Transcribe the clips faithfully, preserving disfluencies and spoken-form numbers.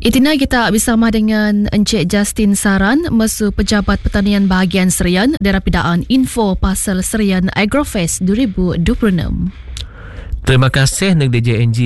Itina kita bersama dengan Encik Justin Saran, Mesu Pejabat Pertanian Bahagian Serian, Darapidaan Info Pasal Serian Agrofest dua ribu dua puluh enam. Terima kasih neg D J N G.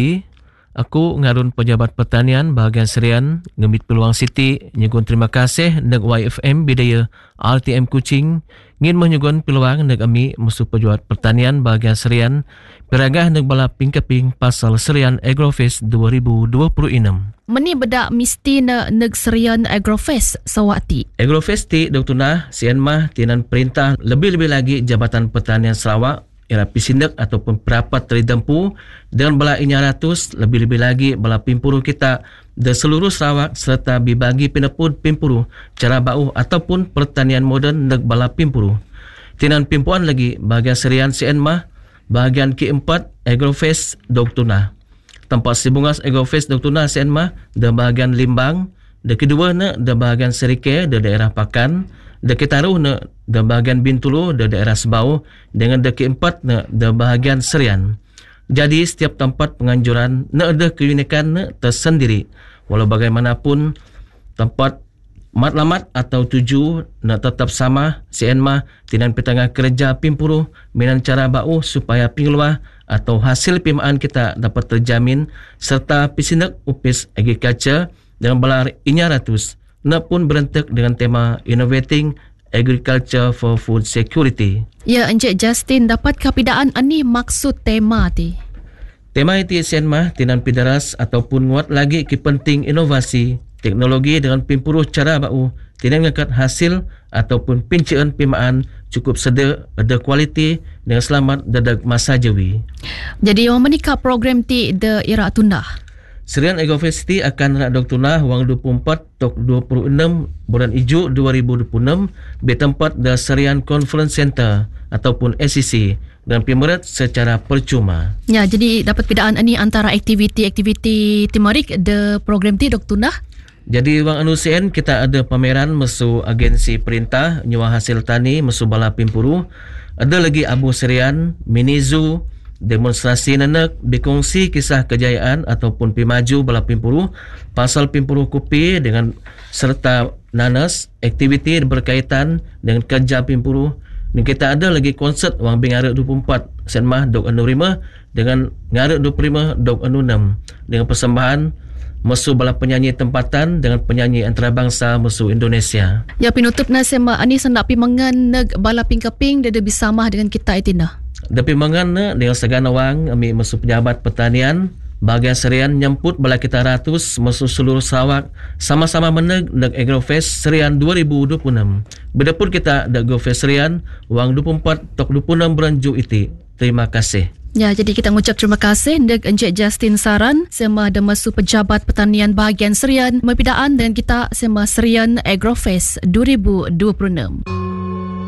Aku ngarun Pejabat Pertanian Bahagian Serian ngemit peluang Siti nyegun terima kasih neg Y F M Bidaya R T M Kuching ngin menyegun peluang neg ami Mesu Pejabat Pertanian Bahagian Serian peragah neg bala pingkeping Pasal Serian Agrofest dua ribu dua puluh enam. Meni bedak mesti na neg Serian Agrofest sawati. Agrofest ti Doktor Nah sian mah tinan perintah lebih-lebih lagi Jabatan Pertanian Sarawak era pisindak ataupun perapat teridempu dengan bala inya ratus lebih-lebih lagi bala pimpuru kita di seluruh Sarawak serta dibagi pinepud pimpuru cara bau ataupun pertanian moden neg bala pimpuru. Tinan pimpuan lagi bahagian Serian sian mah bahagian keempat Agrofest Doktor Nah. Tempat sibungas Agrofest Doktor Nah sian mah di bahagian Limbang, di kedua na di bahagian Serike di daerah Pakan, di ketaruh na di bahagian Bintulu di daerah Sebau, dengan di keempat na di bahagian Serian. Jadi setiap tempat penganjuran na ada keunikan na tersendiri. Walau bagaimanapun tempat matlamat atau tuju na tetap sama sian mah tinan petangah kerja pimpuru minan cara bau supaya pingluah atau hasil pimaan kita dapat terjamin serta pisindak upis agriculture dengan belar inya ratus na pun berentek dengan tema Innovating Agriculture for Food Security. Ya, Encik Justin, dapat kapidaan ani maksud tema ti? Tema itu sian mah tinan pidaras ataupun nguat lagi ki penting inovasi teknologi dengan pimpuru cara bau tinan ngakat hasil ataupun pincaan pimaan cukup seda, ada kualiti dengan selamat dadak masa jawi. Jadi yang menikah program ti de ira tundah. Serian Agrofest ti akan nak Doktor Nah wang dua puluh empat tok dua puluh enam bulan Ijuk dua ribu dua puluh enam di tempat the Serian Conference Center ataupun S C C dan pimerat secara percuma. Ya, jadi dapat bedaan ini antara aktiviti-aktiviti timarik de program ti Doktor Nah. Jadi wang anu sien kita ada pameran mesu agensi perintah nyuah hasil tani mesu bala pimpuru. Ada lagi Abu Serian, mini zoo, demonstrasi nenek, berkongsi kisah kejayaan ataupun pimaju bala pimpuru, pasal pimpuru kopi dengan serta nanas, aktiviti berkaitan dengan kerja pimpuru. Dan kita ada lagi konsert wang bingarek dua puluh empat sen mah dok anu lima dengan ngarek dua puluh lima dok anu enam dengan persembahan mesu bala penyanyi tempatan dengan penyanyi antarabangsa mesu Indonesia. Ya, pinutup na sema ani sendak pimangan neg bala pingkeping dia bersama dengan kita itina. Dapi mangan na dengan segana wang ami mesu Pejabat Pertanian bahagian Serian nyemput bala kita ratus mesu seluruh Sarawak sama-sama meneg neg Agrofest Serian dua ribu dua puluh enam. Bedapun kita neg Agrofest Serian wang dua puluh empat tok dua puluh enam bulan Ju iti. Terima kasih. Ya, jadi kita mengucap terima kasih dek Encik Justin Saran sema de Mesu Pejabat Pertanian Bahagian Serian mempidaan dengan kita sema Serian Agrofest dua ribu dua puluh enam.